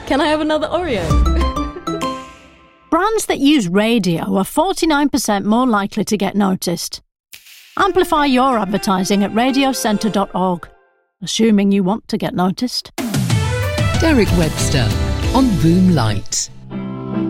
Can I have another Oreo? Brands that use radio are 49% more likely to get noticed. Amplify your advertising at radiocentre.org, assuming you want to get noticed. Derek Webster on Boom Light.